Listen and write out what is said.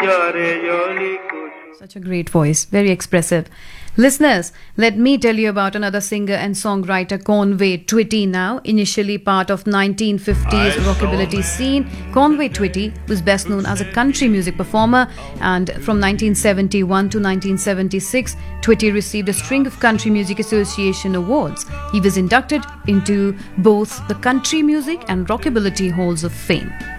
Such a great voice, very expressive. Listeners, let me tell you about another singer and songwriter, Conway Twitty now. Initially part of 1950s rockabilly scene, Conway Twitty was best known as a country music performer, and from 1971 to 1976, Twitty received a string of Country Music Association awards. He was inducted into both the Country Music and Rockabilly Halls of Fame.